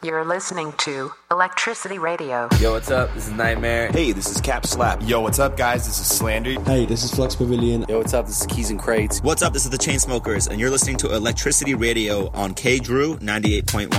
You're listening to Electricity Radio. Yo, what's up? This is Nightmare. Hey, this is Cap Slap. Yo, what's up, guys? This is Slander. Hey, this is Flux Pavilion. Yo, what's up? This is Keys and Crates. What's up? This is the Chainsmokers, and you're listening to Electricity Radio on K Drew 98.1.